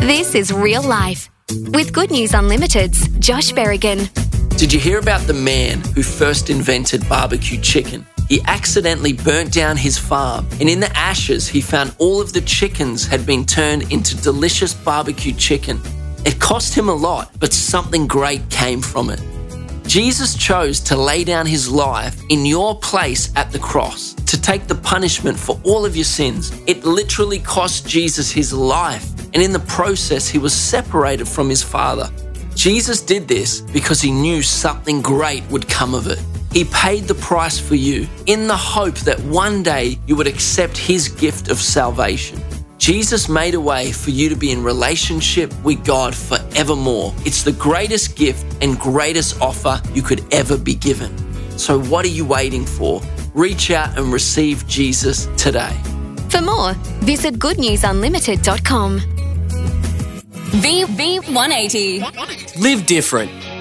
This is Real Life with Good News Unlimited's Josh Berrigan. Did you hear about the man who first invented barbecue chicken? He accidentally burnt down his farm, and in the ashes he found all of the chickens had been turned into delicious barbecue chicken. It cost him a lot, but something great came from it. Jesus chose to lay down his life in your place at the cross to take the punishment for all of your sins. It literally cost Jesus his life, and in the process he was separated from his Father. Jesus did this because he knew something great would come of it. He paid the price for you in the hope that one day you would accept his gift of salvation. Jesus made a way for you to be in relationship with God forevermore. It's the greatest gift and greatest offer you could ever be given. So what are you waiting for? Reach out and receive Jesus today. For more, visit goodnewsunlimited.com. V180. Live different.